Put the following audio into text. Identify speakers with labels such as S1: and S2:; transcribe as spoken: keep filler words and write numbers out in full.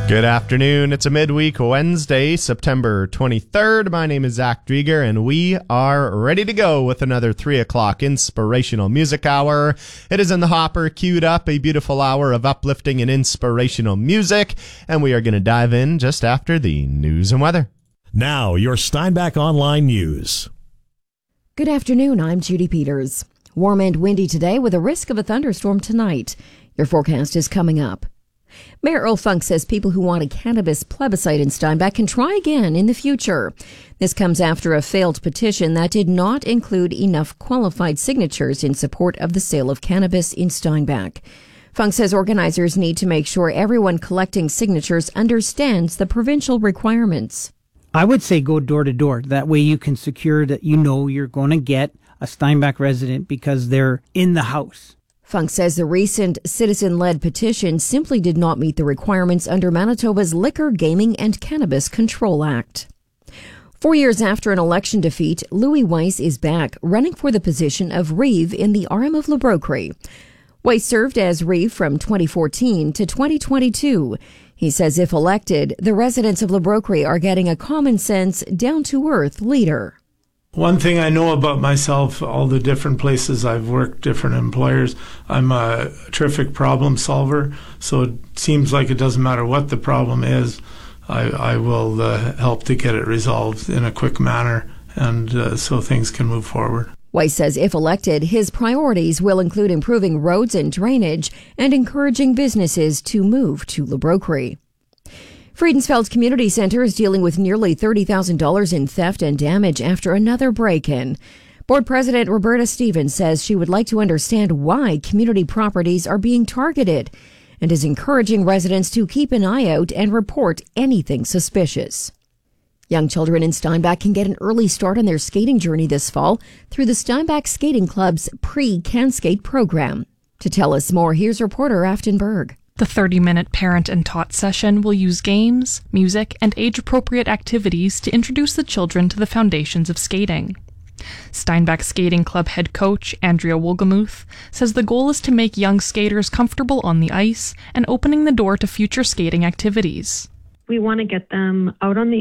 S1: Good afternoon. It's a midweek Wednesday, September twenty-third. My name is Zach Drieger, and we are ready to go with another three o'clock inspirational music hour. It is in the hopper, queued up, a beautiful hour of uplifting and inspirational music, and we are going to dive in just after the news and weather.
S2: Now, your Steinbach Online News.
S3: Good afternoon. I'm Judy Peters. Warm and windy today with a risk of a thunderstorm tonight. Your forecast is coming up. Mayor Earl Funk says people who want a cannabis plebiscite in Steinbach can try again in the future. This comes after a failed petition that did not include enough qualified signatures in support of the sale of cannabis in Steinbach. Funk says organizers need to make sure everyone collecting signatures understands the provincial requirements.
S4: I would say go door to door. That way you can secure that you know you're going to get a Steinbach resident because they're in the house.
S3: Funk says the recent citizen-led petition simply did not meet the requirements under Manitoba's Liquor, Gaming and Cannabis Control Act. Four years after an election defeat, Louis Weiss is back, running for the position of Reeve in the R M of Le Brocquerie. Weiss served as Reeve from twenty fourteen to twenty twenty-two. He says if elected, the residents of Le Brocquerie are getting a common-sense, down-to-earth leader.
S5: One thing I know about myself, all the different places I've worked, different employers, I'm a terrific problem solver. So it seems like it doesn't matter what the problem is, I, I will uh, help to get it resolved in a quick manner, and uh, so things can move forward.
S3: Weiss says if elected, his priorities will include improving roads and drainage and encouraging businesses to move to Le Brocquerie. Friedensfeld Community Center is dealing with nearly thirty thousand dollars in theft and damage after another break-in. Board President Roberta Stevens says she would like to understand why community properties are being targeted and is encouraging residents to keep an eye out and report anything suspicious. Young children in Steinbach can get an early start on their skating journey this fall through the Steinbach Skating Club's Pre-Can Skate program. To tell us more, here's reporter Afton Berg.
S6: The thirty-minute parent and taught session will use games, music, and age-appropriate activities to introduce the children to the foundations of skating. Steinbach Skating Club head coach Andrea Wolgamuth says the goal is to make young skaters comfortable on the ice and opening the door to future skating activities.
S7: We want to get them out on the